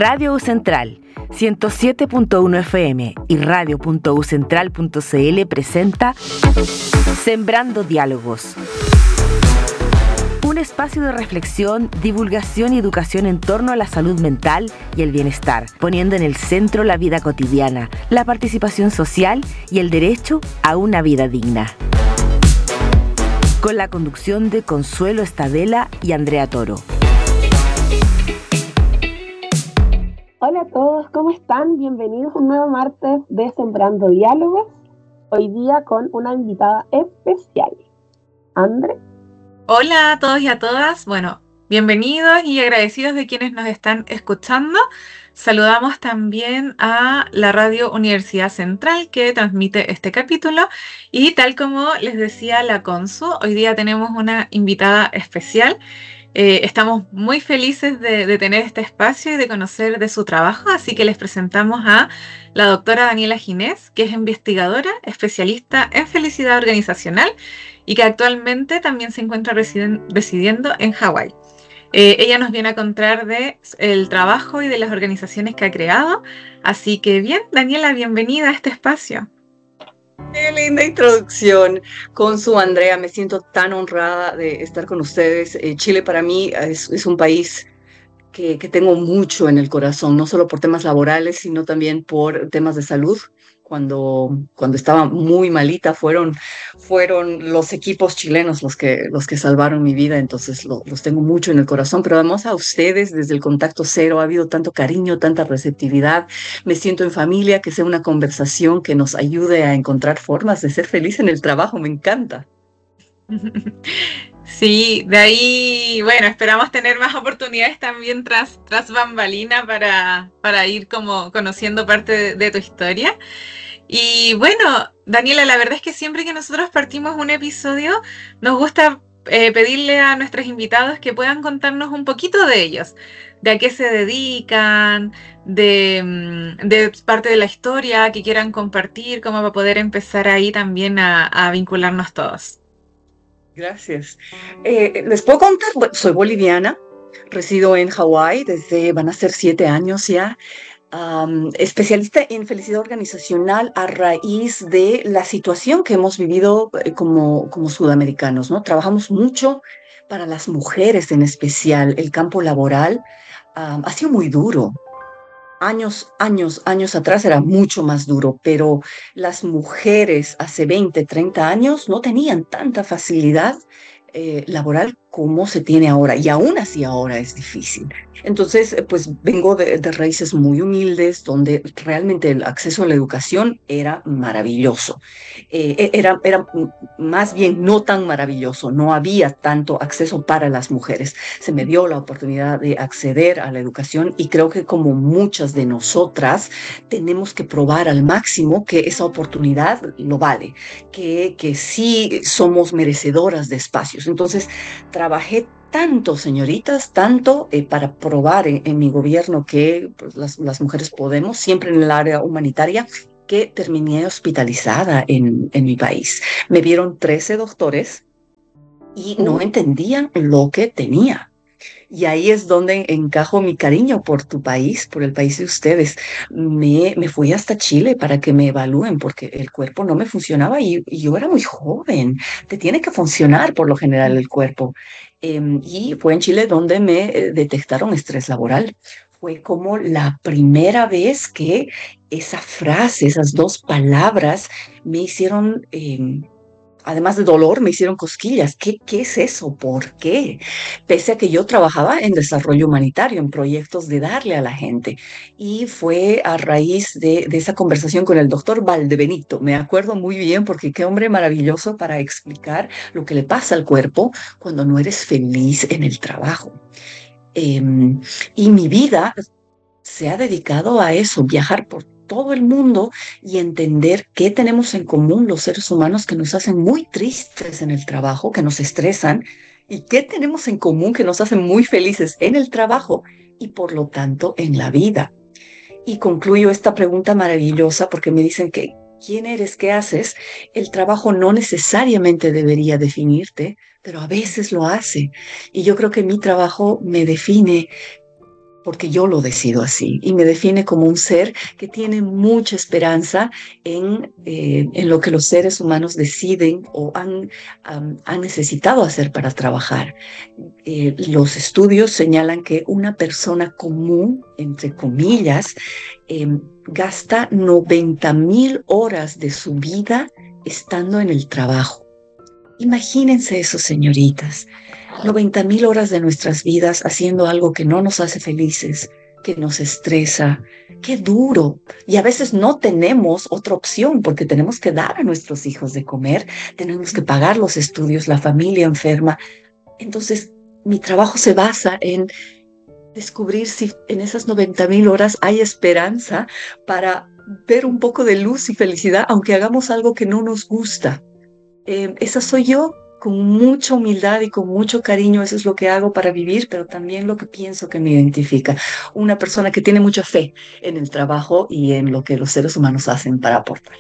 Radio U Central 107.1 FM y radio.ucentral.cl presenta Sembrando Diálogos. Un espacio de reflexión, divulgación y educación en torno a la salud mental y el bienestar, poniendo en el centro la vida cotidiana, la participación social y el derecho a una vida digna. Con la conducción de Consuelo Estadela y Andrea Toro. Hola a todos, ¿cómo están? Bienvenidos a un nuevo martes de Sembrando Diálogos. Hoy día con una invitada especial. Andre. Hola a todos y a todas. Bueno, bienvenidos y agradecidos de quienes nos están escuchando. Saludamos también a la Radio Universidad Central que transmite este capítulo. Y tal como les decía la Consu, hoy día tenemos una invitada especial. Estamos muy felices de tener este espacio y de conocer de su trabajo, así que les presentamos a la doctora Daniela Ginés, que es investigadora, especialista en felicidad organizacional y que actualmente también se encuentra residiendo en Hawái. Ella nos viene a contar del trabajo y de las organizaciones que ha creado, así que bien, Daniela, bienvenida a este espacio. Qué linda introducción, Consu, Andrea, me siento tan honrada de estar con ustedes. Chile para mí es un país que tengo mucho en el corazón, no solo por temas laborales, sino también por temas de salud. Cuando estaba muy malita, fueron los equipos chilenos los que salvaron mi vida, entonces los tengo mucho en el corazón, pero además a ustedes desde el contacto cero ha habido tanto cariño, tanta receptividad, me siento en familia, que sea una conversación que nos ayude a encontrar formas de ser feliz en el trabajo, me encanta. Sí, de ahí, bueno, esperamos tener más oportunidades también tras bambalina para ir como conociendo parte de tu historia. Y bueno, Daniela, la verdad es que siempre que nosotros partimos un episodio, nos gusta pedirle a nuestros invitados que puedan contarnos un poquito de ellos, de a qué se dedican, de parte de la historia que quieran compartir, como para poder empezar ahí también a vincularnos todos. Gracias. Les puedo contar, bueno, soy boliviana, resido en Hawái van a ser 7 años ya. Especialista en felicidad organizacional a raíz de la situación que hemos vivido como sudamericanos, ¿no? Trabajamos mucho para las mujeres en especial. El campo laboral ha sido muy duro. Años atrás era mucho más duro, pero las mujeres hace 20, 30 años no tenían tanta facilidad laboral como se tiene ahora, y aún así ahora es difícil. Entonces, pues vengo de raíces muy humildes, donde realmente el acceso a la educación era maravilloso. Era más bien no tan maravilloso, no había tanto acceso para las mujeres. Se me dio la oportunidad de acceder a la educación y creo que como muchas de nosotras tenemos que probar al máximo que esa oportunidad lo vale, que sí somos merecedoras de espacios. Entonces, trabajé tanto, señoritas, tanto para probar en mi gobierno que pues, las mujeres podemos, siempre en el área humanitaria, que terminé hospitalizada en mi país. Me vieron 13 doctores y no entendían lo que tenía. Y ahí es donde encajo mi cariño por tu país, por el país de ustedes. Me fui hasta Chile para que me evalúen porque el cuerpo no me funcionaba y yo era muy joven. Te tiene que funcionar por lo general el cuerpo. Y fue en Chile donde me detectaron estrés laboral. Fue como la primera vez que esa frase, esas 2 palabras me hicieron... además de dolor, me hicieron cosquillas. ¿Qué es eso? ¿Por qué? Pese a que yo trabajaba en desarrollo humanitario, en proyectos de darle a la gente. Y fue a raíz de esa conversación con el doctor Valdebenito. Me acuerdo muy bien porque qué hombre maravilloso para explicar lo que le pasa al cuerpo cuando no eres feliz en el trabajo. Y mi vida se ha dedicado a eso, viajar por todo el mundo y entender qué tenemos en común los seres humanos que nos hacen muy tristes en el trabajo, que nos estresan, y qué tenemos en común que nos hacen muy felices en el trabajo y por lo tanto en la vida. Y concluyo esta pregunta maravillosa porque me dicen que ¿quién eres? ¿Qué haces? El trabajo no necesariamente debería definirte, pero a veces lo hace. Y yo creo que mi trabajo me define porque yo lo decido así y me define como un ser que tiene mucha esperanza en lo que los seres humanos deciden o han necesitado hacer para trabajar. Los estudios señalan que una persona común, entre comillas, gasta 90,000 horas de su vida estando en el trabajo. Imagínense eso, señoritas. 90,000 horas de nuestras vidas haciendo algo que no nos hace felices, que nos estresa. ¡Qué duro! Y a veces no tenemos otra opción porque tenemos que dar a nuestros hijos de comer, tenemos que pagar los estudios, la familia enferma. Entonces, mi trabajo se basa en descubrir si en esas 90,000 horas hay esperanza para ver un poco de luz y felicidad, aunque hagamos algo que no nos gusta. Esa soy yo, con mucha humildad y con mucho cariño. Eso es lo que hago para vivir, pero también lo que pienso que me identifica. Una persona que tiene mucha fe en el trabajo y en lo que los seres humanos hacen para aportar.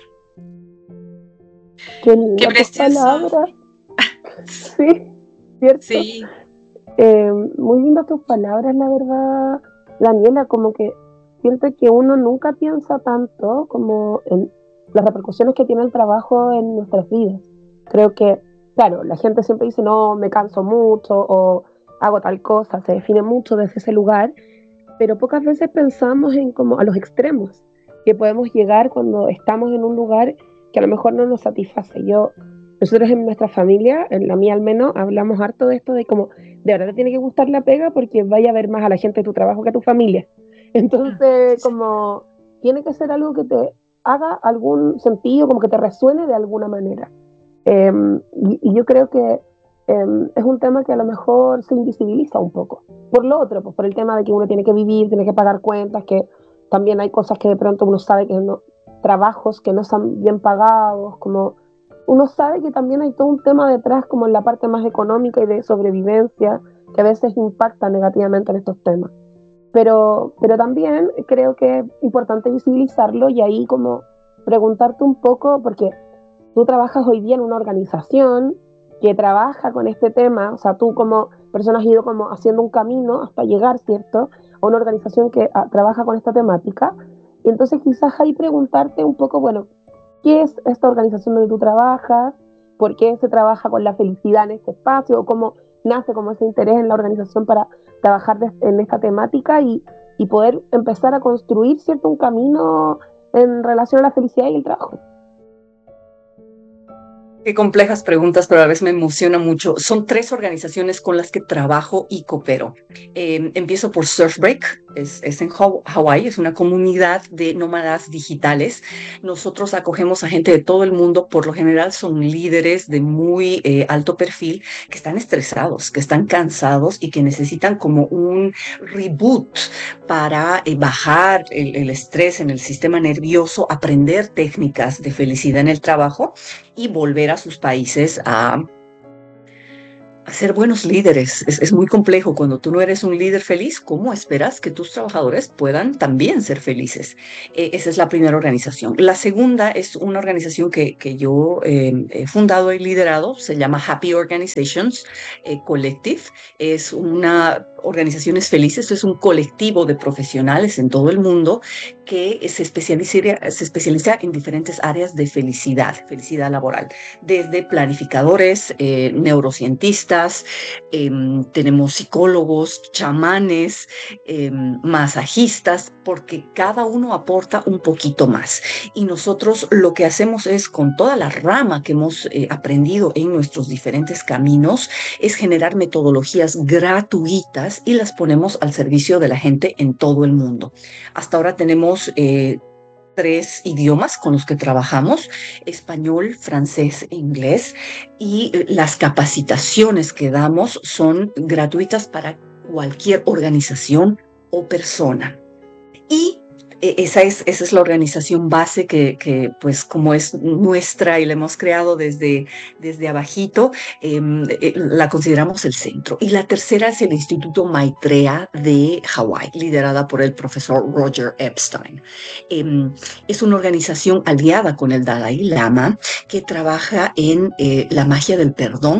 Qué precioso. Sí, ¿cierto? Sí. Muy lindas tus palabras, la verdad, Daniela. Como que siento que uno nunca piensa tanto como en las repercusiones que tiene el trabajo en nuestras vidas. Creo que, claro, la gente siempre dice, no, me canso mucho o hago tal cosa, se define mucho desde ese lugar, pero pocas veces pensamos en como a los extremos que podemos llegar cuando estamos en un lugar que a lo mejor no nos satisface. Nosotros en nuestra familia, en la mía al menos, hablamos harto de esto de como, de verdad te tiene que gustar la pega porque vaya a ver más a la gente de tu trabajo que a tu familia. Entonces, como, tiene que ser algo que te haga algún sentido, como que te resuene de alguna manera. Y yo creo que es un tema que a lo mejor se invisibiliza un poco. Por lo otro, pues por el tema de que uno tiene que vivir, tiene que pagar cuentas, que también hay cosas que de pronto uno sabe que no, trabajos que no están bien pagados, como uno sabe que también hay todo un tema detrás, como en la parte más económica y de sobrevivencia, que a veces impacta negativamente en estos temas. Pero también creo que es importante visibilizarlo y ahí como preguntarte un poco, porque tú trabajas hoy día en una organización que trabaja con este tema, o sea, tú como persona has ido como haciendo un camino hasta llegar, ¿cierto?, a una organización que trabaja con esta temática. Y entonces quizás ahí preguntarte un poco, bueno, ¿qué es esta organización donde tú trabajas? ¿Por qué se trabaja con la felicidad en este espacio? ¿O cómo nace como ese interés en la organización para trabajar en esta temática y poder empezar a construir, ¿cierto?, un camino en relación a la felicidad y el trabajo? Qué complejas preguntas, pero a la vez me emociona mucho. Son 3 organizaciones con las que trabajo y coopero. Empiezo por Surfbreak, es en Hawái, es una comunidad de nómadas digitales. Nosotros acogemos a gente de todo el mundo, por lo general son líderes de muy alto perfil, que están estresados, que están cansados y que necesitan como un reboot para bajar el estrés en el sistema nervioso, aprender técnicas de felicidad en el trabajo y volver a sus países a ser buenos líderes. Es muy complejo. Cuando tú no eres un líder feliz, ¿cómo esperas que tus trabajadores puedan también ser felices? Esa es la primera organización. La segunda es una organización que yo he fundado y liderado, se llama Happy Organizations Collective. Es una organizaciones felices, es un colectivo de profesionales en todo el mundo que se especializa en diferentes áreas de felicidad laboral, desde planificadores, neurocientistas, tenemos psicólogos, chamanes, masajistas, porque cada uno aporta un poquito más. Y nosotros lo que hacemos es, con toda la rama que hemos aprendido en nuestros diferentes caminos, es generar metodologías gratuitas y las ponemos al servicio de la gente en todo el mundo. Hasta ahora tenemos 3 idiomas con los que trabajamos: español, francés e inglés, y las capacitaciones que damos son gratuitas para cualquier organización o persona. Y esa es la organización base que pues como es nuestra y la hemos creado desde abajito, la consideramos el centro. Y la tercera es el Instituto Maitreya de Hawái, liderada por el profesor Roger Epstein. Es una organización aliada con el Dalai Lama que trabaja en la magia del perdón,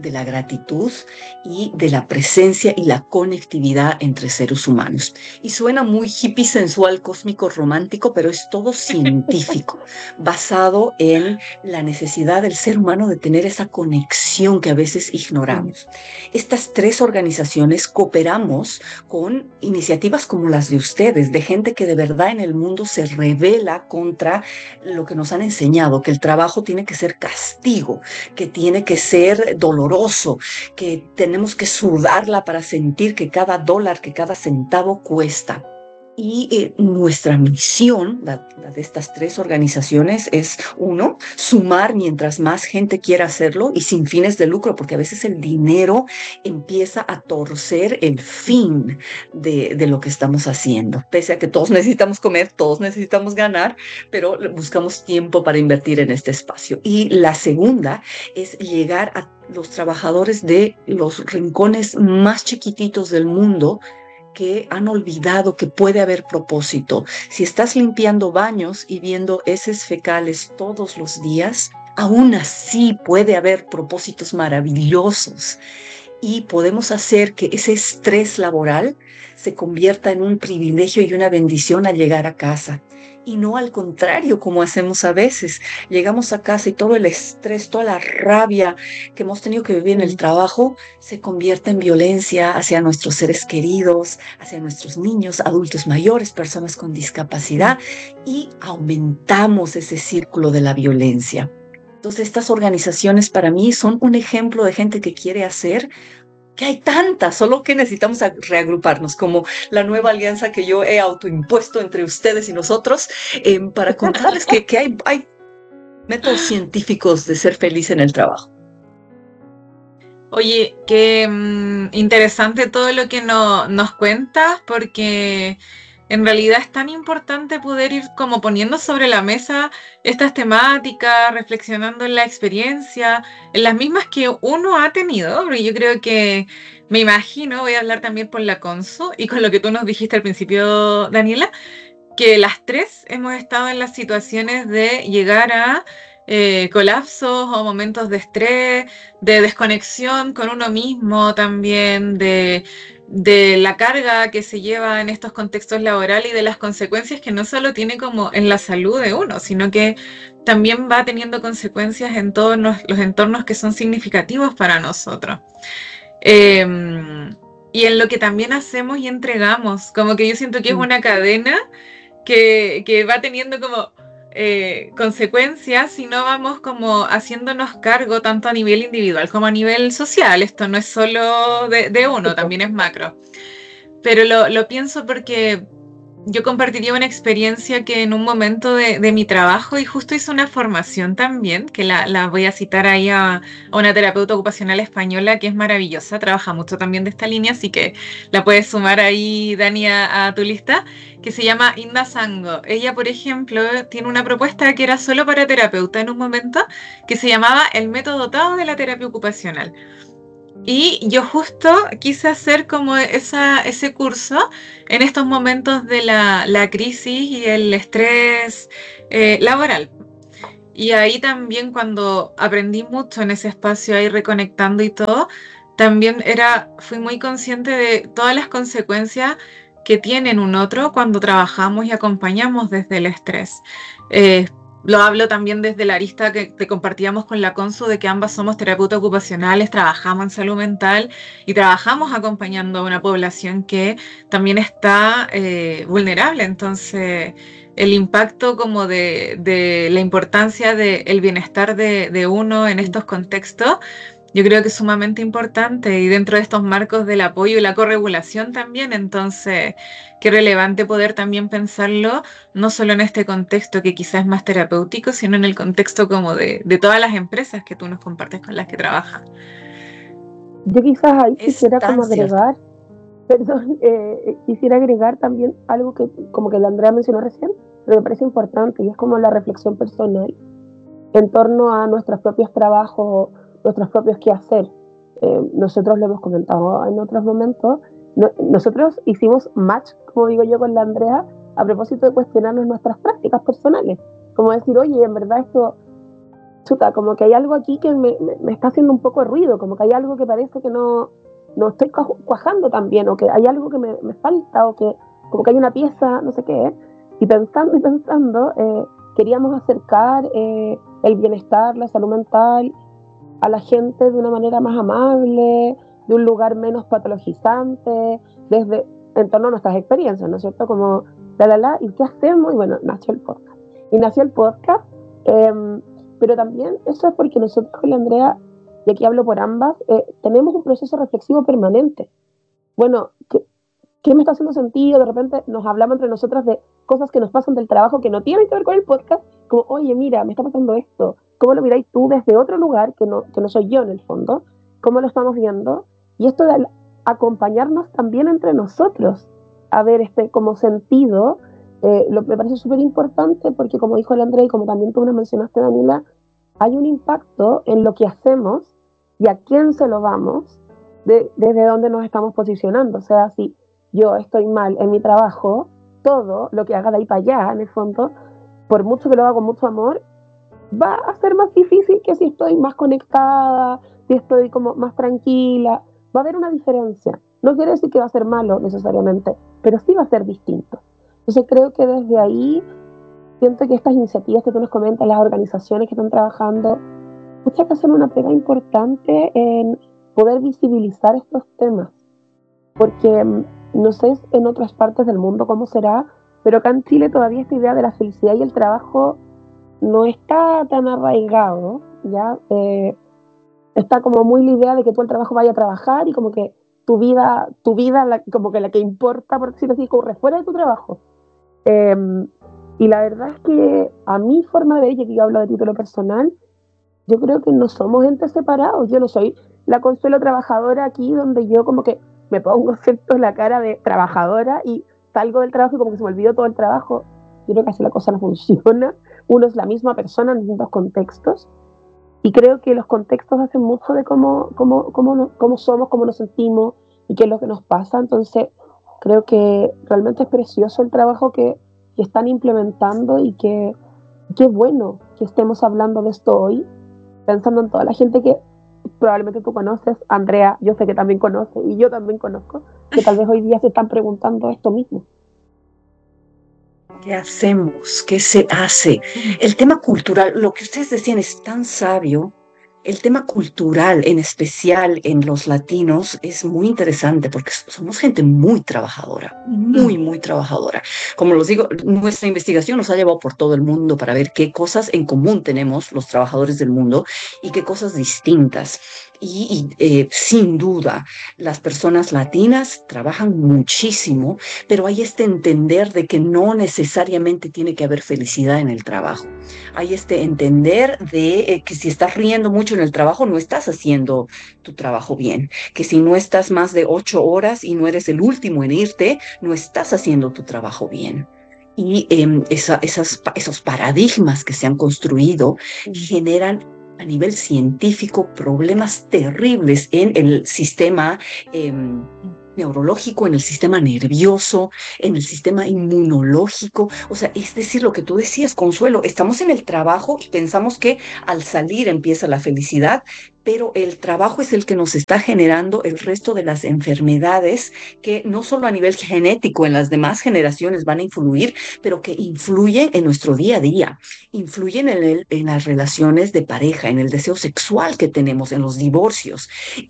de la gratitud y de la presencia y la conectividad entre seres humanos. Y suena muy hippie, sensual, cósmico, romántico, pero es todo científico, basado en la necesidad del ser humano de tener esa conexión que a veces ignoramos. Estas 3 organizaciones cooperamos con iniciativas como las de ustedes, de gente que de verdad en el mundo se rebela contra lo que nos han enseñado, que el trabajo tiene que ser castigo, que tiene que ser doloroso, que tenemos que sudarla para sentir que cada dólar, que cada centavo cuesta. Y nuestra misión, la de estas 3 organizaciones, es 1, sumar mientras más gente quiera hacerlo y sin fines de lucro, porque a veces el dinero empieza a torcer el fin de lo que estamos haciendo. Pese a que todos necesitamos comer, todos necesitamos ganar, pero buscamos tiempo para invertir en este espacio. Y la segunda es llegar a los trabajadores de los rincones más chiquititos del mundo, que han olvidado que puede haber propósito. Si estás limpiando baños y viendo heces fecales todos los días, aún así puede haber propósitos maravillosos. Y podemos hacer que ese estrés laboral se convierta en un privilegio y una bendición al llegar a casa. Y no al contrario, como hacemos a veces. Llegamos a casa y todo el estrés, toda la rabia que hemos tenido que vivir en el trabajo se convierte en violencia hacia nuestros seres queridos, hacia nuestros niños, adultos mayores, personas con discapacidad, y aumentamos ese círculo de la violencia. Entonces, estas organizaciones para mí son un ejemplo de gente que quiere hacer, que hay tantas, solo que necesitamos reagruparnos, como la nueva alianza que yo he autoimpuesto entre ustedes y nosotros, para contarles que hay métodos científicos de ser feliz en el trabajo. Oye, qué interesante todo lo que nos cuentas, porque en realidad es tan importante poder ir como poniendo sobre la mesa estas temáticas, reflexionando en la experiencia, en las mismas que uno ha tenido, porque yo creo que, me imagino, voy a hablar también por la Consu y con lo que tú nos dijiste al principio, Daniela, que las 3 hemos estado en las situaciones de llegar a colapsos o momentos de estrés, de desconexión con uno mismo también, de la carga que se lleva en estos contextos laborales y de las consecuencias que no solo tiene como en la salud de uno, sino que también va teniendo consecuencias en todos los entornos que son significativos para nosotros. Y en lo que también hacemos y entregamos, como que yo siento que es una cadena que va teniendo como consecuencias si no vamos como haciéndonos cargo tanto a nivel individual como a nivel social. Esto no es solo de uno, también es macro. Pero lo pienso porque yo compartiría una experiencia que en un momento de mi trabajo, y justo hice una formación también, que la voy a citar ahí a una terapeuta ocupacional española que es maravillosa, trabaja mucho también de esta línea, así que la puedes sumar ahí, Dani, a tu lista, que se llama Inda Sango. Ella, por ejemplo, tiene una propuesta que era solo para terapeuta en un momento, que se llamaba el método Tao de la terapia ocupacional. Y yo justo quise hacer como ese curso en estos momentos de la crisis y el estrés laboral. Y ahí también, cuando aprendí mucho en ese espacio, ahí reconectando y todo, también fui muy consciente de todas las consecuencias que tienen un otro cuando trabajamos y acompañamos desde el estrés. Lo hablo también desde la arista que compartíamos con la Consu, de que ambas somos terapeutas ocupacionales, trabajamos en salud mental y trabajamos acompañando a una población que también está vulnerable. Entonces, el impacto como de la importancia del bienestar de uno en estos contextos, yo creo que es sumamente importante, y dentro de estos marcos del apoyo y la corregulación también. Entonces, qué relevante poder también pensarlo, no solo en este contexto que quizás es más terapéutico, sino en el contexto como de todas las empresas que tú nos compartes con las que trabajas. Yo quizás ahí quisiera como agregar, quisiera agregar también algo que como que la Andrea mencionó recién, pero me parece importante, y es como la reflexión personal en torno a nuestros propios trabajos, nuestros propios quehacer. Nosotros lo hemos comentado en otros momentos, nosotros hicimos match, como digo yo, con la Andrea, a propósito de cuestionarnos nuestras prácticas personales, como decir, oye, en verdad esto chuta, como que hay algo aquí que me está haciendo un poco de ruido, como que hay algo que parece que no estoy cuajando tan bien, o que hay algo que me falta, o que como que hay una pieza, no sé qué, y pensando, queríamos acercar el bienestar, la salud mental a la gente de una manera más amable, de un lugar menos patologizante, desde en torno a nuestras experiencias, ¿no es cierto? Como, ¿y qué hacemos? Y bueno, nació el podcast. Y nació el podcast, pero también eso es porque nosotros con la Andrea, y aquí hablo por ambas, tenemos un proceso reflexivo permanente. Bueno, ¿qué me está haciendo sentido? De repente nos hablamos entre nosotras de cosas que nos pasan del trabajo que no tienen que ver con el podcast, como, oye, mira, me está pasando esto. ¿Cómo lo miráis tú desde otro lugar que no soy yo en el fondo? ¿Cómo lo estamos viendo? Y esto de acompañarnos también entre nosotros, a ver como sentido, me parece súper importante porque, como dijo el André y como también tú me mencionaste, Daniela, hay un impacto en lo que hacemos y a quién se lo damos desde dónde nos estamos posicionando. O sea, si yo estoy mal en mi trabajo, todo lo que haga de ahí para allá, en el fondo, por mucho que lo haga con mucho amor, va a ser más difícil que si estoy más conectada, si estoy como más tranquila. Va a haber una diferencia. No quiere decir que va a ser malo necesariamente, pero sí va a ser distinto. Entonces creo que desde ahí siento que estas iniciativas que tú nos comentas, las organizaciones que están trabajando, muchas que hacen una pega importante en poder visibilizar estos temas. Porque no sé en otras partes del mundo cómo será, pero acá en Chile todavía esta idea de la felicidad y el trabajo no está tan arraigado, ¿ya? Está como muy la idea de que tú al trabajo vayas a trabajar y como que tu vida como que la que importa, por decirlo así, corre fuera de tu trabajo. Y la verdad es que a mi forma de ver, y aquí yo hablo de título personal, yo creo que no somos entes separados. Yo no soy la Consuelo trabajadora aquí, donde yo como que me pongo cierto la cara de trabajadora y salgo del trabajo y como que se me olvidó todo el trabajo. Yo creo que así la cosa no funciona. Uno es la misma persona en distintos contextos. Y creo que los contextos hacen mucho de cómo somos, cómo nos sentimos y qué es lo que nos pasa. Entonces, creo que realmente es precioso el trabajo que están implementando y que qué bueno que estemos hablando de esto hoy, pensando en toda la gente que probablemente tú conoces, Andrea, yo sé que también conoce y yo también conozco, que tal vez hoy día se están preguntando esto mismo. ¿Qué hacemos? ¿Qué se hace? El tema cultural, lo que ustedes decían es tan sabio. El tema cultural, en especial en los latinos, es muy interesante porque somos gente muy trabajadora, muy trabajadora. Como les digo, nuestra investigación nos ha llevado por todo el mundo para ver qué cosas en común tenemos los trabajadores del mundo y qué cosas distintas. Y sin duda, las personas latinas trabajan muchísimo, pero hay este entender de que no necesariamente tiene que haber felicidad en el trabajo. Hay este entender de que si estás riendo mucho en el trabajo, no estás haciendo tu trabajo bien. Que si no estás más de 8 horas y no eres el último en irte, no estás haciendo tu trabajo bien. Y esos paradigmas que se han construido generan a nivel científico problemas terribles en el sistema neurológico, en el sistema nervioso, en el sistema inmunológico. O sea, es decir, lo que tú decías, Consuelo, estamos en el trabajo y pensamos que al salir empieza la felicidad, pero el trabajo es el que nos está generando el resto de las enfermedades que no solo a nivel genético en las demás generaciones van a influir, pero que influyen en nuestro día a día, influyen en las relaciones de pareja, en el deseo sexual que tenemos, en los divorcios,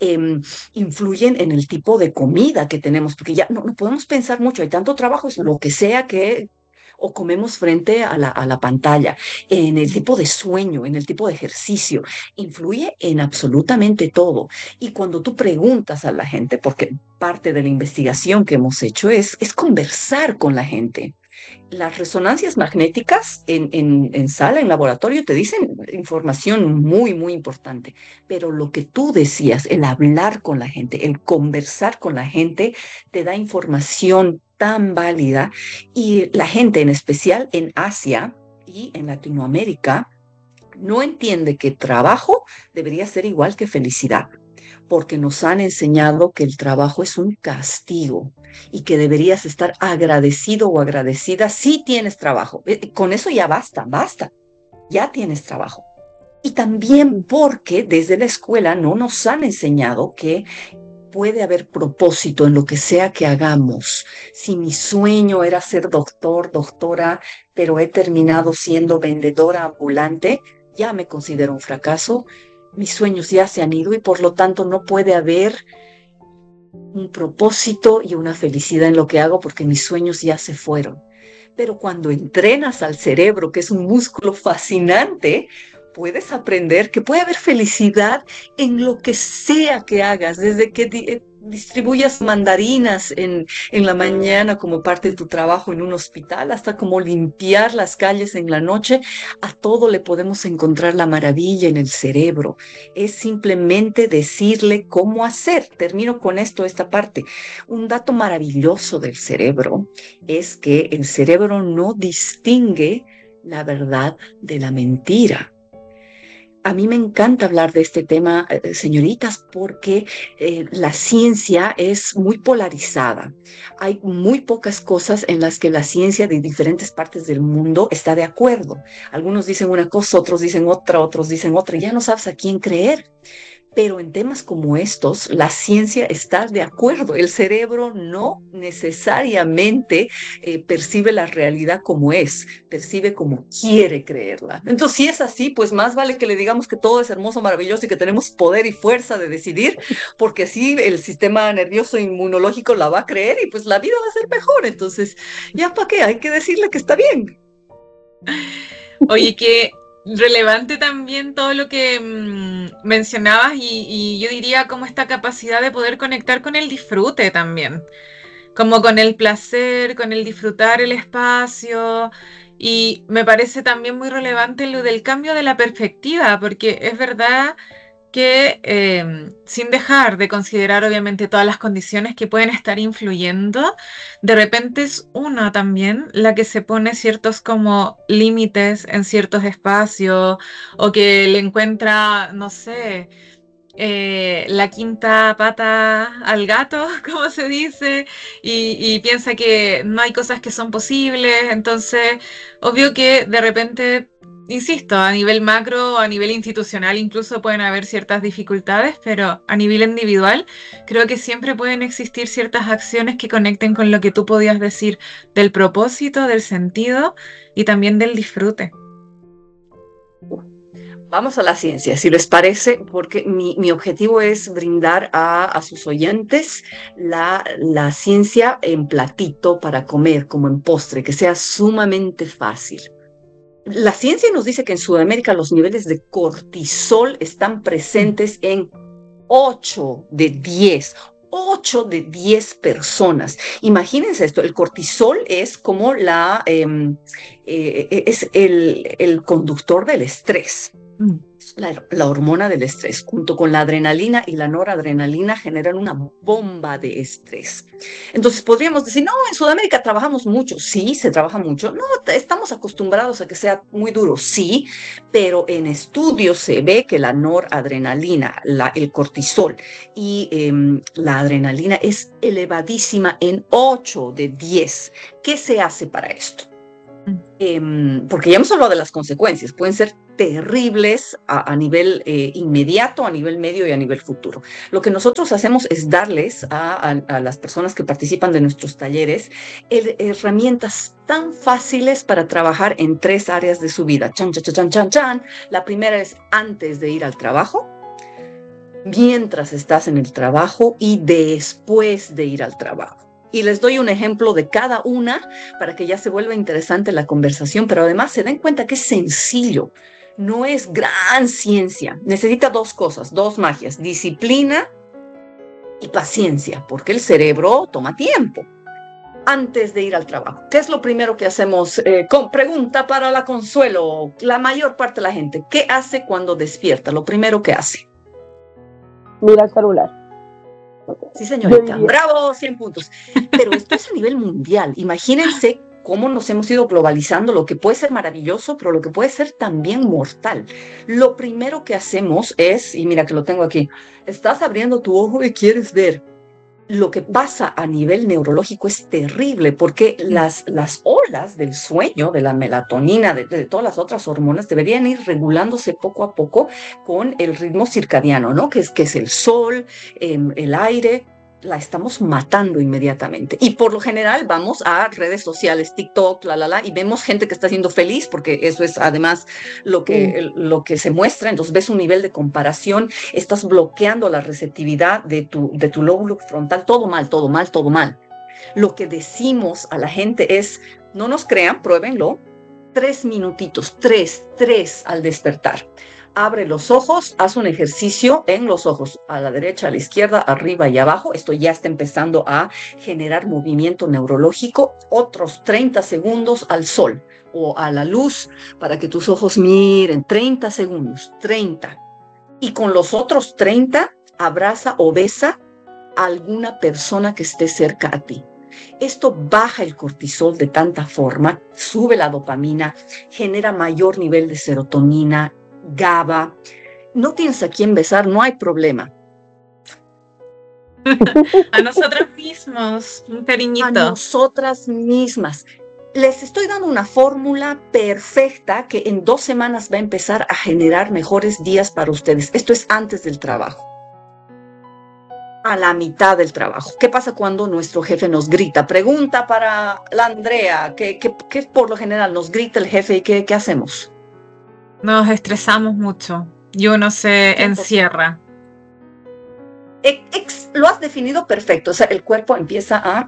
influyen en el tipo de comida que tenemos, porque ya no podemos pensar mucho, hay tanto trabajo, es lo que sea que o comemos frente a la pantalla, en el tipo de sueño, en el tipo de ejercicio, influye en absolutamente todo. Y cuando tú preguntas a la gente, porque parte de la investigación que hemos hecho es conversar con la gente. Las resonancias magnéticas en sala, en laboratorio, te dicen información muy, muy importante, pero lo que tú decías, el hablar con la gente, el conversar con la gente, te da información tan válida, y la gente en especial en Asia y en Latinoamérica no entiende que trabajo debería ser igual que felicidad, porque nos han enseñado que el trabajo es un castigo y que deberías estar agradecido o agradecida si tienes trabajo. Con eso ya basta, ya tienes trabajo. Y también porque desde la escuela no nos han enseñado que puede haber propósito en lo que sea que hagamos. Si mi sueño era ser doctor, doctora, pero he terminado siendo vendedora ambulante, ya me considero un fracaso. Mis sueños ya se han ido y por lo tanto no puede haber un propósito y una felicidad en lo que hago porque mis sueños ya se fueron. Pero cuando entrenas al cerebro, que es un músculo fascinante, puedes aprender que puede haber felicidad en lo que sea que hagas, desde que distribuyas mandarinas en la mañana como parte de tu trabajo en un hospital, hasta como limpiar las calles en la noche. A todo le podemos encontrar la maravilla en el cerebro. Es simplemente decirle cómo hacer. Termino con esta parte. Un dato maravilloso del cerebro es que el cerebro no distingue la verdad de la mentira. A mí me encanta hablar de este tema, señoritas, porque la ciencia es muy polarizada. Hay muy pocas cosas en las que la ciencia de diferentes partes del mundo está de acuerdo. Algunos dicen una cosa, otros dicen otra, otros dicen otra, y ya no sabes a quién creer. Pero en temas como estos, la ciencia está de acuerdo. El cerebro no necesariamente percibe la realidad como es, percibe como quiere creerla. Entonces, si es así, pues más vale que le digamos que todo es hermoso, maravilloso y que tenemos poder y fuerza de decidir, porque así el sistema nervioso inmunológico la va a creer y pues la vida va a ser mejor. Entonces, ¿ya para qué? Hay que decirle que está bien. Oye, que relevante también todo lo que mencionabas y yo diría como esta capacidad de poder conectar con el disfrute también, como con el placer, con el disfrutar el espacio. Y me parece también muy relevante lo del cambio de la perspectiva, porque es verdad que sin dejar de considerar obviamente todas las condiciones que pueden estar influyendo, de repente es una también la que se pone ciertos como límites en ciertos espacios o que le encuentra, no sé, la quinta pata al gato, como se dice, y piensa que no hay cosas que son posibles. Entonces, obvio que de repente, insisto, a nivel macro o a nivel institucional incluso pueden haber ciertas dificultades, pero a nivel individual creo que siempre pueden existir ciertas acciones que conecten con lo que tú podías decir del propósito, del sentido y también del disfrute. Vamos a la ciencia, si les parece, porque mi objetivo es brindar a sus oyentes la ciencia en platito para comer, como en postre, que sea sumamente fácil. La ciencia nos dice que en Sudamérica los niveles de cortisol están presentes en 8 de 10. 8 de 10 personas. Imagínense esto, el cortisol es como es el conductor del estrés. La hormona del estrés, junto con la adrenalina y la noradrenalina, generan una bomba de estrés. Entonces podríamos decir, no, en Sudamérica trabajamos mucho. Sí, se trabaja mucho. No, estamos acostumbrados a que sea muy duro. Sí, pero en estudios se ve que la noradrenalina, el cortisol y la adrenalina es elevadísima en 8 de 10. ¿Qué se hace para esto? Porque ya hemos hablado de las consecuencias, pueden ser terribles a nivel inmediato, a nivel medio y a nivel futuro. Lo que nosotros hacemos es darles a las personas que participan de nuestros talleres herramientas tan fáciles para trabajar en 3 áreas de su vida. Chan, chan, chan, chan, chan. La primera es antes de ir al trabajo, mientras estás en el trabajo y después de ir al trabajo. Y les doy un ejemplo de cada una para que ya se vuelva interesante la conversación, pero además se den cuenta que es sencillo, no es gran ciencia. Necesita 2 cosas, 2 magias, disciplina y paciencia, porque el cerebro toma tiempo. Antes de ir al trabajo, ¿qué es lo primero que hacemos? Pregunta para la Consuelo, la mayor parte de la gente, ¿qué hace cuando despierta? Lo primero que hace. Mira el celular. Sí, señorita, bravo, 100 puntos. Pero esto es a nivel mundial. Imagínense cómo nos hemos ido globalizando, lo que puede ser maravilloso, pero lo que puede ser también mortal. Lo primero que hacemos es, y mira que lo tengo aquí, estás abriendo tu ojo y quieres ver lo que pasa a nivel neurológico es terrible, porque las olas del sueño, de la melatonina, de todas las otras hormonas, deberían ir regulándose poco a poco con el ritmo circadiano, ¿no? Que es el sol, el aire. La estamos matando inmediatamente. Y por lo general vamos a redes sociales, TikTok, y vemos gente que está siendo feliz, porque eso es además lo que se muestra. Entonces ves un nivel de comparación, estás bloqueando la receptividad de tu lóbulo frontal. Todo mal, todo mal, todo mal. Lo que decimos a la gente es, no nos crean, pruébenlo, 3 minutitos, 3 al despertar. Abre los ojos, haz un ejercicio en los ojos, a la derecha, a la izquierda, arriba y abajo. Esto ya está empezando a generar movimiento neurológico. Otros 30 segundos al sol o a la luz para que tus ojos miren. 30 segundos, 30. Y con los otros 30, abraza o besa a alguna persona que esté cerca a ti. Esto baja el cortisol de tanta forma, sube la dopamina, genera mayor nivel de serotonina, GABA. No tienes a quién besar, no hay problema. A nosotros mismos, un cariñito. A nosotras mismas. Les estoy dando una fórmula perfecta que en 2 semanas va a empezar a generar mejores días para ustedes. Esto es antes del trabajo. A la mitad del trabajo. ¿Qué pasa cuando nuestro jefe nos grita? Pregunta para la Andrea, ¿qué por lo general nos grita el jefe y qué hacemos? Nos estresamos mucho y uno se encierra. Lo has definido perfecto. O sea, el cuerpo empieza a...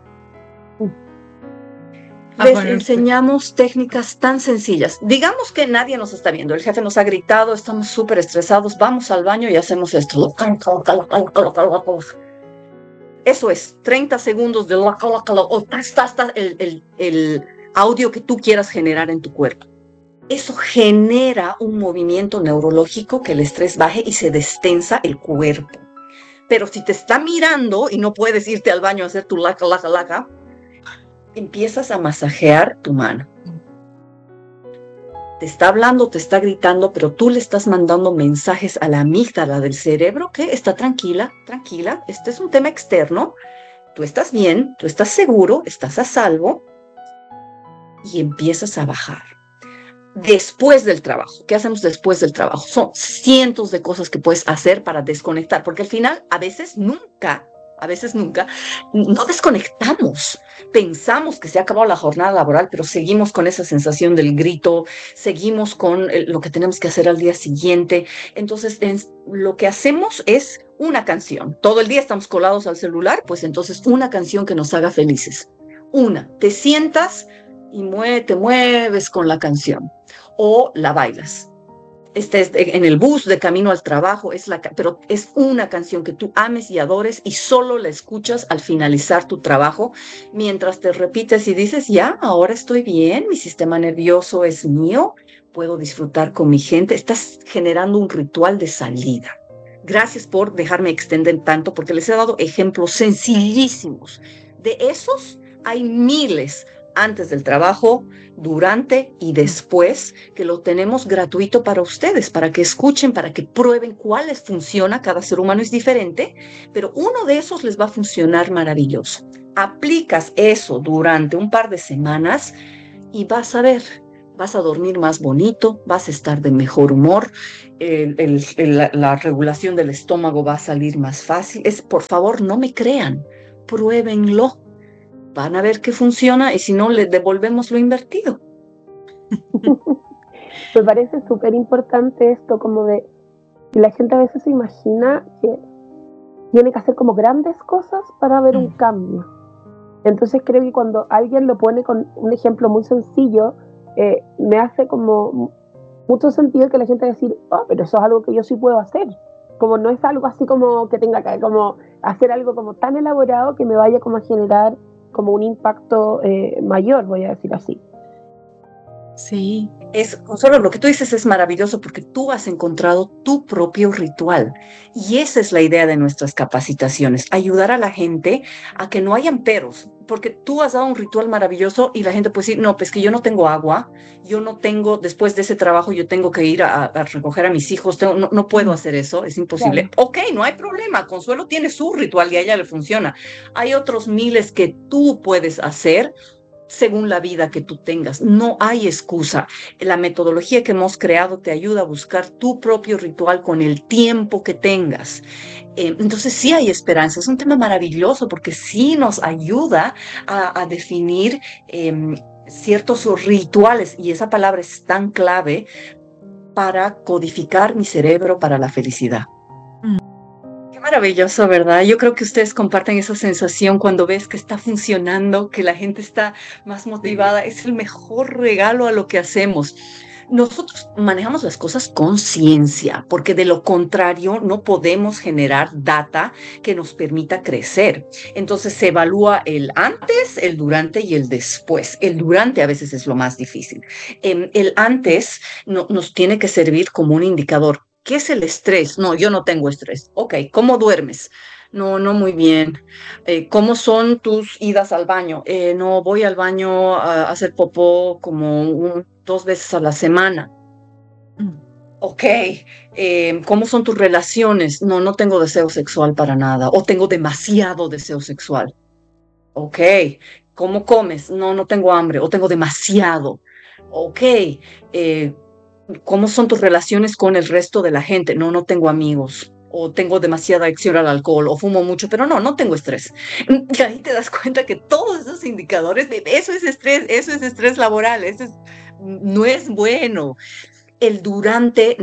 Les enseñamos técnicas tan sencillas. Digamos que nadie nos está viendo. El jefe nos ha gritado, estamos súper estresados. Vamos al baño y hacemos esto. Eso es, 30 segundos de el audio que tú quieras generar en tu cuerpo. Eso genera un movimiento neurológico que el estrés baje y se destensa el cuerpo. Pero si te está mirando y no puedes irte al baño a hacer tu laca, empiezas a masajear tu mano. Te está hablando, te está gritando, pero tú le estás mandando mensajes a la amígdala del cerebro que está tranquila, este es un tema externo, tú estás bien, tú estás seguro, estás a salvo, y empiezas a bajar. Después del trabajo, ¿qué hacemos después del trabajo? Son cientos de cosas que puedes hacer para desconectar, porque al final, a veces nunca, no desconectamos. Pensamos que se ha acabado la jornada laboral, pero seguimos con esa sensación del grito, seguimos con lo que tenemos que hacer al día siguiente. Entonces, lo que hacemos es una canción. Todo el día estamos colados al celular, pues entonces una canción que nos haga felices. Te sientas y te mueves con la canción o la bailas. Estés en el bus de camino al trabajo, pero es una canción que tú ames y adores y solo la escuchas al finalizar tu trabajo, mientras te repites y dices, ya, ahora estoy bien, mi sistema nervioso es mío, puedo disfrutar con mi gente. Estás generando un ritual de salida. Gracias por dejarme extender tanto, porque les he dado ejemplos sencillísimos. De esos hay miles, antes del trabajo, durante y después, que lo tenemos gratuito para ustedes, para que escuchen, para que prueben cuáles funciona. Cada ser humano es diferente, pero uno de esos les va a funcionar maravilloso. Aplicas eso durante un par de semanas y vas a ver, vas a dormir más bonito, vas a estar de mejor humor, la regulación del estómago va a salir más fácil. Por favor, no me crean, pruébenlo. Van a ver que funciona y si no, les devolvemos lo invertido. Me parece súper importante esto, como de que la gente a veces se imagina que tiene que hacer como grandes cosas para ver un cambio. Entonces creo que cuando alguien lo pone con un ejemplo muy sencillo, me hace como mucho sentido que la gente va a decir, pero eso es algo que yo sí puedo hacer. Como no es algo así como que tenga que como hacer algo como tan elaborado que me vaya como a generar como un impacto mayor, voy a decir así. Sí. Consuelo, lo que tú dices es maravilloso porque tú has encontrado tu propio ritual y esa es la idea de nuestras capacitaciones, ayudar a la gente a que no hayan peros. porque tú has dado un ritual maravilloso y la gente puede decir, no, pues que yo no tengo agua, yo no tengo, después de ese trabajo yo tengo que ir a recoger a mis hijos, no puedo hacer eso, es imposible. Claro. Ok, no hay problema, Consuelo tiene su ritual y a ella le funciona. Hay otros miles que tú puedes hacer según la vida que tú tengas. No hay excusa. La metodología que hemos creado te ayuda a buscar tu propio ritual con el tiempo que tengas. Entonces sí hay esperanza. Es un tema maravilloso porque sí nos ayuda a definir ciertos rituales, y esa palabra es tan clave para codificar mi cerebro para la felicidad. Qué maravilloso, ¿verdad? Yo creo que ustedes comparten esa sensación cuando ves que está funcionando, que la gente está más motivada. Es el mejor regalo a lo que hacemos. Nosotros manejamos las cosas con ciencia, porque de lo contrario no podemos generar data que nos permita crecer. Entonces se evalúa el antes, el durante y el después. El durante a veces es lo más difícil. El antes nos tiene que servir como un indicador. ¿Qué es el estrés? No, yo no tengo estrés. Ok, ¿cómo duermes? No muy bien. ¿Cómo son tus idas al baño? No, voy al baño a hacer popó como 2 veces a la semana. Ok. ¿Cómo son tus relaciones? No tengo deseo sexual para nada. O tengo demasiado deseo sexual. Ok. ¿Cómo comes? No tengo hambre. O tengo demasiado. Ok. ¿Cómo son tus relaciones con el resto de la gente? No tengo amigos, o tengo demasiada adicción al alcohol, o fumo mucho, pero no tengo estrés. Y ahí te das cuenta que todos esos indicadores, eso es estrés laboral, no es bueno. El durante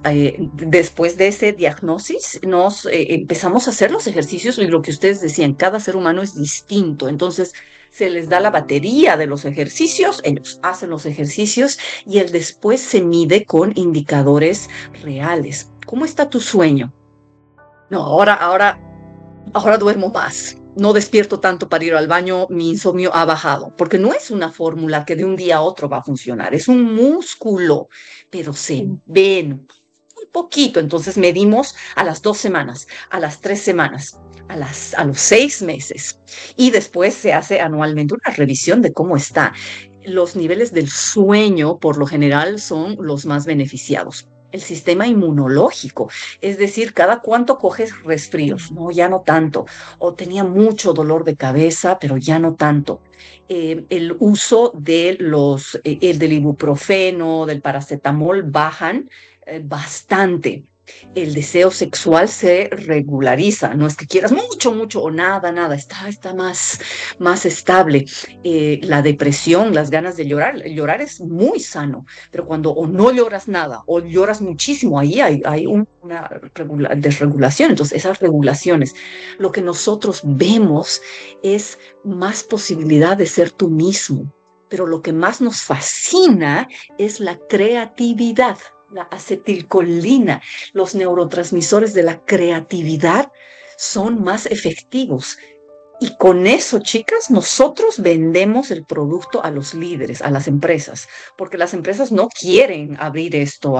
después de ese diagnosis, empezamos a hacer los ejercicios, y lo que ustedes decían, cada ser humano es distinto, entonces se les da la batería de los ejercicios, ellos hacen los ejercicios, y el después se mide con indicadores reales. ¿Cómo está tu sueño? No, ahora duermo más. No despierto tanto para ir al baño, mi insomnio ha bajado, porque no es una fórmula que de un día a otro va a funcionar, es un músculo, pero se ven un poquito. Entonces medimos a las 2 semanas, a las 3 semanas, a los 6 meses, y después se hace anualmente una revisión de cómo está. Los niveles del sueño, por lo general, son los más beneficiados. El sistema inmunológico, es decir, cada cuánto coges resfríos, no, ya no tanto, o tenía mucho dolor de cabeza, pero ya no tanto. El uso de del ibuprofeno, del paracetamol bajan bastante. El deseo sexual se regulariza, no es que quieras mucho o nada, está más estable. La depresión, las ganas de llorar, el llorar es muy sano, pero cuando o no lloras nada o lloras muchísimo, ahí hay una desregulación. Entonces esas regulaciones, lo que nosotros vemos es más posibilidad de ser tú mismo, pero lo que más nos fascina es la creatividad. La acetilcolina, los neurotransmisores de la creatividad son más efectivos. Y con eso, chicas, nosotros vendemos el producto a los líderes, a las empresas, porque las empresas no quieren abrir esto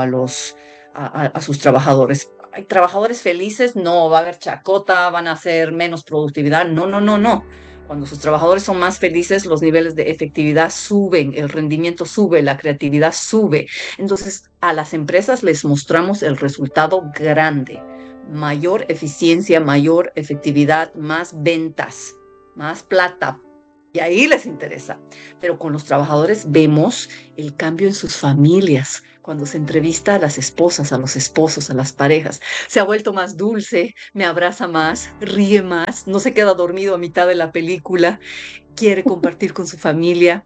a sus trabajadores. Hay trabajadores felices, no va a haber chacota, van a hacer menos productividad. No. Cuando sus trabajadores son más felices, los niveles de efectividad suben, el rendimiento sube, la creatividad sube. Entonces, a las empresas les mostramos el resultado grande: mayor eficiencia, mayor efectividad, más ventas, más plata. Y ahí les interesa. Pero con los trabajadores vemos el cambio en sus familias. Cuando se entrevista a las esposas, a los esposos, a las parejas, se ha vuelto más dulce, me abraza más, ríe más, no se queda dormido a mitad de la película, quiere compartir con su familia.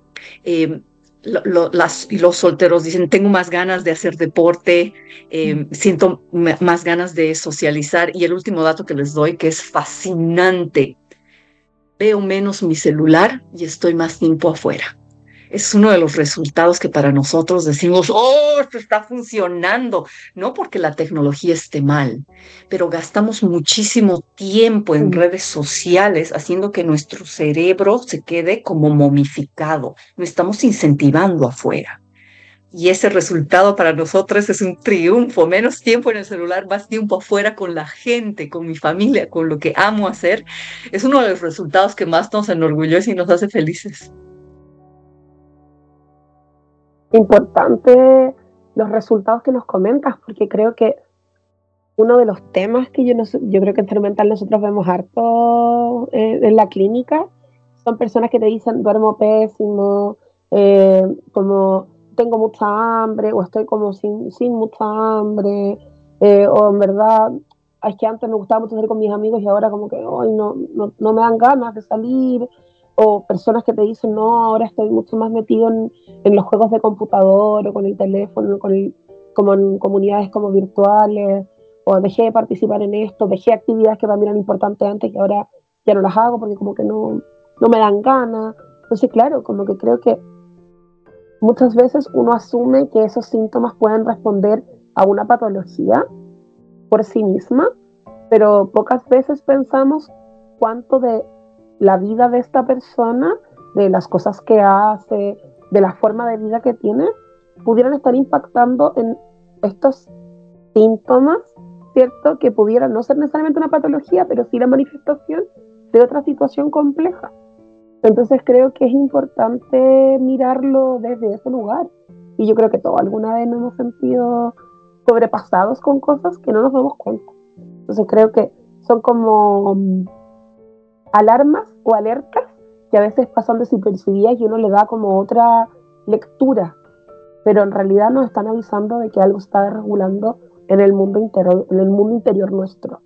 Los solteros dicen, tengo más ganas de hacer deporte, siento más ganas de socializar. Y el último dato que les doy, que es fascinante: veo menos mi celular y estoy más tiempo afuera. Es uno de los resultados que para nosotros decimos, ¡oh, esto está funcionando! No porque la tecnología esté mal, pero gastamos muchísimo tiempo en redes sociales haciendo que nuestro cerebro se quede como momificado. No estamos incentivando afuera. y ese resultado para nosotros es un triunfo. Menos tiempo en el celular, más tiempo afuera con la gente, con mi familia, con lo que amo hacer. Es uno de los resultados que más nos enorgullece y nos hace felices. Importante los resultados que nos comentas, porque creo que uno de los temas que yo creo que en salud mental nosotros vemos harto en la clínica son personas que te dicen duermo pésimo, como tengo mucha hambre o estoy como sin mucha hambre, o en verdad es que antes me gustaba mucho salir con mis amigos y ahora como que hoy no me dan ganas de salir, o personas que te dicen no, ahora estoy mucho más metido en los juegos de computador o con el teléfono, como en comunidades como virtuales, o dejé de participar en esto, dejé actividades que para mí eran importantes antes y ahora ya no las hago porque como que no me dan ganas. Entonces, claro, como que creo que muchas veces uno asume que esos síntomas pueden responder a una patología por sí misma, pero pocas veces pensamos cuánto de la vida de esta persona, de las cosas que hace, de la forma de vida que tiene, pudieran estar impactando en estos síntomas, ¿cierto? Que pudieran no ser necesariamente una patología, pero sí la manifestación de otra situación compleja. Entonces creo que es importante mirarlo desde ese lugar. Y yo creo que todos alguna vez nos hemos sentido sobrepasados con cosas que no nos damos cuenta. Entonces creo que son como alarmas o alertas que a veces pasan desapercibidas y uno le da como otra lectura, pero en realidad nos están avisando de que algo está desregulando en el mundo interior nuestro.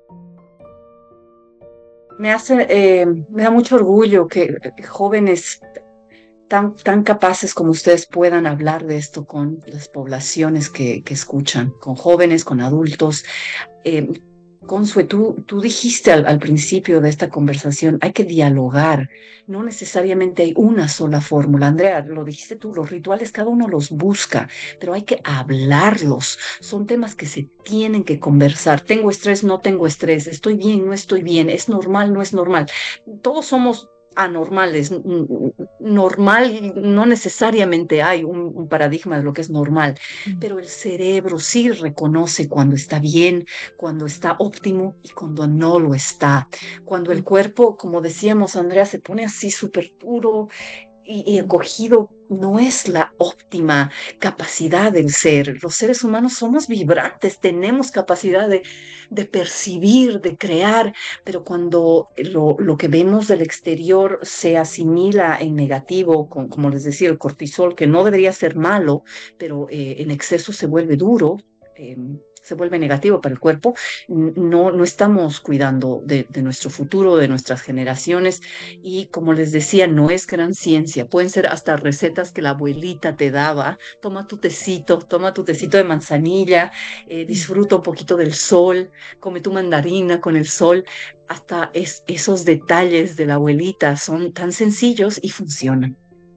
Me da mucho orgullo que jóvenes tan capaces como ustedes puedan hablar de esto con las poblaciones que escuchan, con jóvenes, con adultos. Consue, tú dijiste al principio de esta conversación, hay que dialogar, no necesariamente hay una sola fórmula. Andrea, lo dijiste tú, los rituales cada uno los busca, pero hay que hablarlos. Son temas que se tienen que conversar. Tengo estrés, no tengo estrés, estoy bien, no estoy bien, es normal, no es normal. Todos somos anormales. Normal, no necesariamente hay un paradigma de lo que es normal, pero el cerebro sí reconoce cuando está bien, cuando está óptimo y cuando no lo está. Cuando el cuerpo, como decíamos, Andrea, se pone así súper puro y acogido, no es la óptima capacidad del ser. Los seres humanos somos vibrantes, tenemos capacidad de percibir, de crear, pero cuando lo que vemos del exterior se asimila en negativo, como les decía, el cortisol, que no debería ser malo, pero en exceso se vuelve duro, se vuelve negativo para el cuerpo, no estamos cuidando de nuestro futuro, de nuestras generaciones, y como les decía, no es gran ciencia, pueden ser hasta recetas que la abuelita te daba. Toma tu tecito de manzanilla, disfruta un poquito del sol, come tu mandarina con el sol. Hasta esos detalles de la abuelita son tan sencillos y funcionan.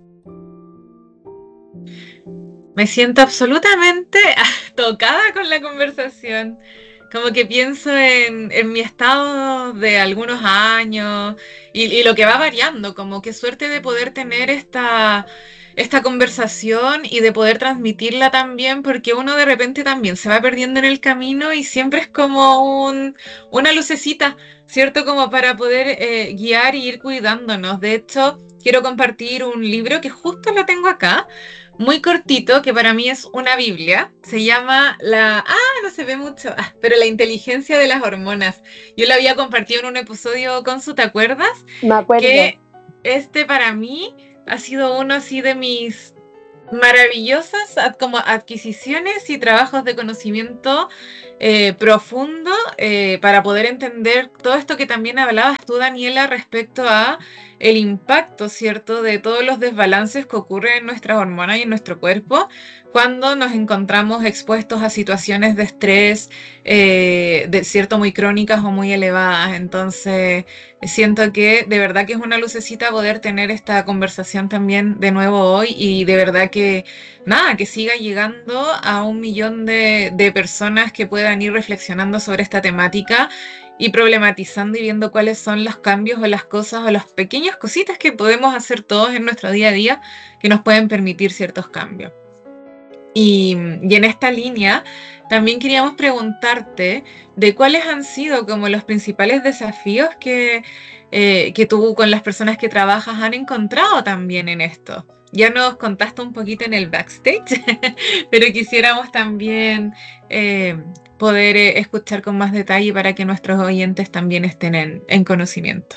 Me siento absolutamente tocada con la conversación. Como que pienso en mi estado de algunos años y lo que va variando. Como qué suerte de poder tener esta conversación y de poder transmitirla también, porque uno de repente también se va perdiendo en el camino y siempre es como una lucecita, ¿cierto? Como para poder guiar y ir cuidándonos. De hecho, quiero compartir un libro que justo lo tengo acá, muy cortito, que para mí es una Biblia. Se llama no se ve mucho, pero La inteligencia de las hormonas. Yo lo había compartido en un episodio con ¿te acuerdas? Me acuerdo. Que para mí ha sido uno así de mis maravillosas como adquisiciones y trabajos de conocimiento profundo para poder entender todo esto que también hablabas tú, Daniela, respecto a el impacto, ¿cierto?, de todos los desbalances que ocurren en nuestras hormonas y en nuestro cuerpo cuando nos encontramos expuestos a situaciones de estrés, de cierto, muy crónicas o muy elevadas. Entonces, siento que de verdad que es una lucecita poder tener esta conversación también de nuevo hoy y de verdad que, que siga llegando a 1 millón de personas que puedan ir reflexionando sobre esta temática y problematizando y viendo cuáles son los cambios o las cosas o las pequeñas cositas que podemos hacer todos en nuestro día a día que nos pueden permitir ciertos cambios. Y en esta línea también queríamos preguntarte de cuáles han sido como los principales desafíos que tú con las personas que trabajas han encontrado también en esto. Ya nos contaste un poquito en el backstage, pero quisiéramos también poder escuchar con más detalle para que nuestros oyentes también estén en conocimiento.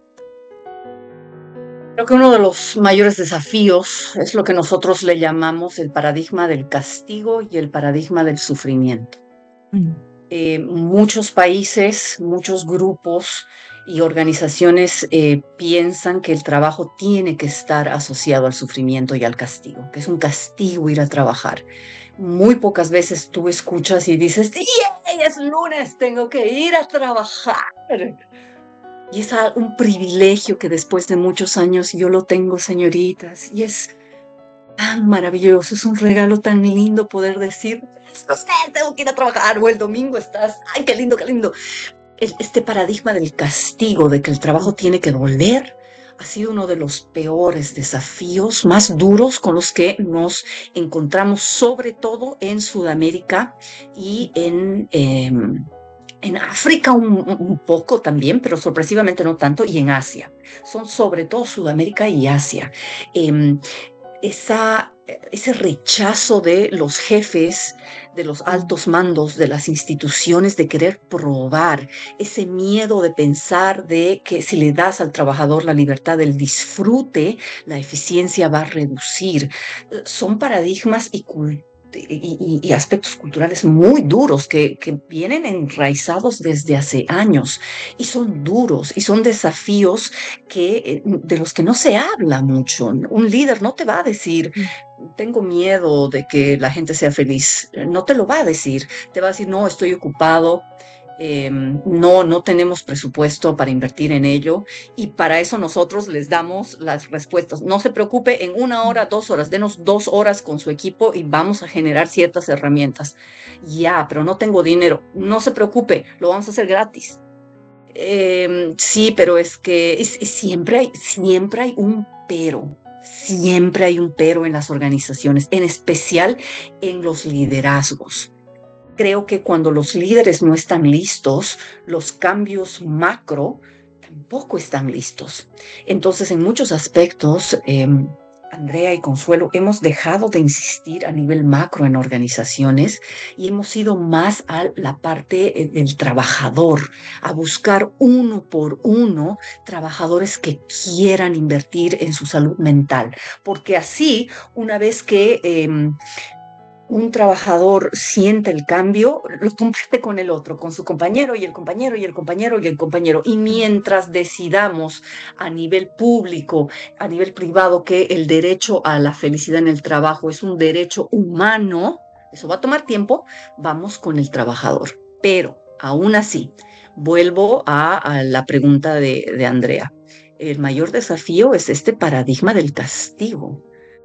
Creo que uno de los mayores desafíos es lo que nosotros le llamamos el paradigma del castigo y el paradigma del sufrimiento. Muchos países, muchos grupos y organizaciones piensan que el trabajo tiene que estar asociado al sufrimiento y al castigo, que es un castigo ir a trabajar. Muy pocas veces tú escuchas y dices, ¡yay! Es lunes, tengo que ir a trabajar. Y es un privilegio que después de muchos años yo lo tengo, señoritas, y es tan maravilloso, es un regalo tan lindo poder decir, tengo que ir a trabajar, o el domingo estás, ¡ay, qué lindo, qué lindo! Este paradigma del castigo, de que el trabajo tiene que doler, ha sido uno de los peores desafíos, más duros con los que nos encontramos, sobre todo en Sudamérica y en África un poco también, pero sorpresivamente no tanto, y en Asia. Son sobre todo Sudamérica y Asia. Ese rechazo de los jefes, de los altos mandos, de las instituciones, de querer probar, ese miedo de pensar de que si le das al trabajador la libertad del disfrute, la eficiencia va a reducir. Son paradigmas y aspectos culturales muy duros que vienen enraizados desde hace años, y son duros y son desafíos de los que no se habla mucho. Un líder no te va a decir, tengo miedo de que la gente sea feliz, no te lo va a decir, te va a decir, no, estoy ocupado, no tenemos presupuesto para invertir en ello, y para eso nosotros les damos las respuestas. No se preocupe, en 1 hora, 2 horas, denos 2 horas con su equipo y vamos a generar ciertas herramientas. Ya, pero no tengo dinero. No se preocupe, lo vamos a hacer gratis. Sí, pero es que siempre hay un pero. Siempre hay un pero en las organizaciones, en especial en los liderazgos. Creo que cuando los líderes no están listos, los cambios macro tampoco están listos. Entonces, en muchos aspectos, Andrea y Consuelo, hemos dejado de insistir a nivel macro en organizaciones y hemos ido más a la parte del trabajador, a buscar uno por uno trabajadores que quieran invertir en su salud mental, porque así, una vez que un trabajador siente el cambio, lo comparte con el otro, con su compañero y el compañero y el compañero y el compañero. Y mientras decidamos a nivel público, a nivel privado, que el derecho a la felicidad en el trabajo es un derecho humano, eso va a tomar tiempo, vamos con el trabajador. Pero aún así, vuelvo a la pregunta de Andrea. El mayor desafío es este paradigma del castigo.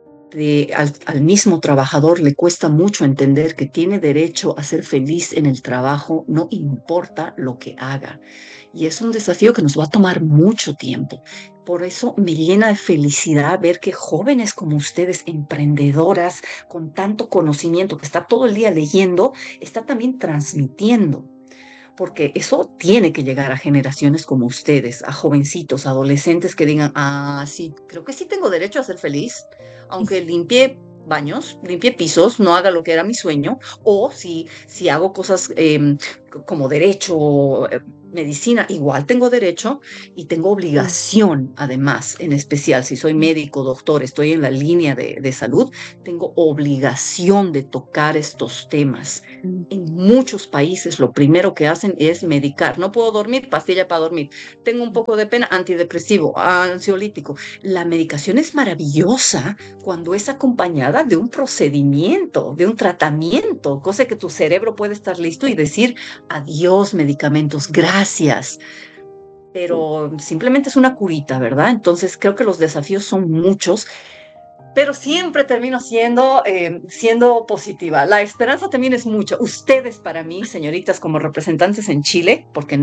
Al mismo trabajador le cuesta mucho entender que tiene derecho a ser feliz en el trabajo, no importa lo que haga. Y es un desafío que nos va a tomar mucho tiempo. Por eso me llena de felicidad ver que jóvenes como ustedes, emprendedoras, con tanto conocimiento, que está todo el día leyendo, está también transmitiendo. Porque eso tiene que llegar a generaciones como ustedes, a jovencitos, adolescentes que digan, sí, creo que sí tengo derecho a ser feliz, aunque limpie baños, limpie pisos, no haga lo que era mi sueño, o si hago cosas como derecho, medicina, igual tengo derecho y tengo obligación, además, en especial si soy médico, doctor, estoy en la línea de salud, tengo obligación de tocar estos temas. En muchos países lo primero que hacen es medicar. No puedo dormir, pastilla para dormir. Tengo un poco de pena, antidepresivo, ansiolítico. La medicación es maravillosa cuando es acompañada de un procedimiento, de un tratamiento, cosa que tu cerebro puede estar listo y decir, adiós medicamentos, gracias. Pero simplemente es una curita, ¿verdad? Entonces creo que los desafíos son muchos, pero siempre termino siendo positiva. La esperanza también es mucha. Ustedes para mí, señoritas, como representantes en Chile, porque